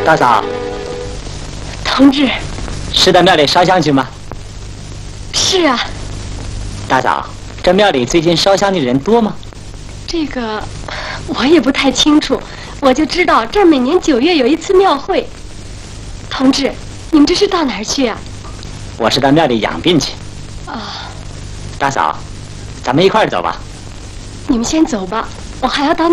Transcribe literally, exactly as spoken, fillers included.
大嫂， 同志， 是到庙里烧香去吗？ 是啊。 大嫂，这庙里最近烧香的人多吗？ 这个我也不太清楚，我就知道这儿每年九月有一次庙会。同志，你们这是到哪儿去啊？ 我是到庙里养病去。 啊。 大嫂，咱们一块儿走吧。 你们先走吧，我还要到